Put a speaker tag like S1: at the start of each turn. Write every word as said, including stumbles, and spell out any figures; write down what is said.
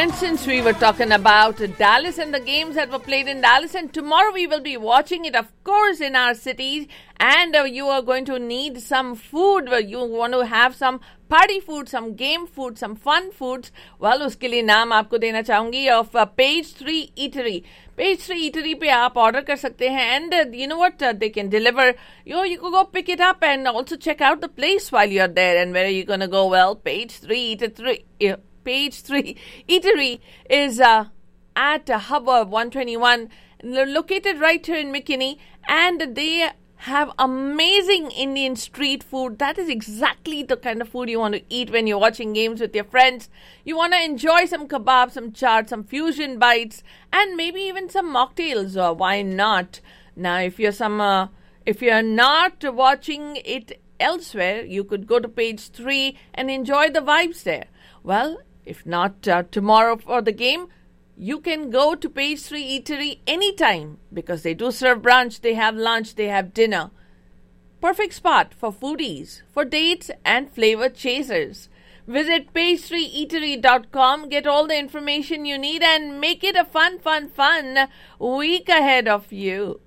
S1: And since we were talking about Dallas and the games that were played in Dallas, and tomorrow we will be watching it, of course, in our cities, and uh, you are going to need some food. You want to have some party food, some game food, some fun foods. Well, उसके लिए नाम आपको देना चाहूंगी of uh, Page three Eatery. Page three Eatery पे आप order कर सकते हैं, and uh, you know what, uh, they can deliver. You know, you can go pick it up and also check out the place while you're there. And where are you going to go? Well, Page three Eatery. Uh, Page three Eatery is uh, at uh, Hubba one twenty-one, located right here in McKinney, and they have amazing Indian street food. That is exactly the kind of food you want to eat when you're watching games with your friends. You want to enjoy some kebab, some chaat, some fusion bites, and maybe even some mocktails. Or why not? Now, if you're some, uh, if you're not watching it elsewhere, you could go to Page three and enjoy the vibes there. Well, if not uh, tomorrow for the game, you can go to Page three Eatery anytime because they do serve brunch, they have lunch, they have dinner. Perfect spot for foodies, for dates and flavor chasers. Visit page three eatery dot com, get all the information you need, and make it a fun, fun, fun week ahead of you.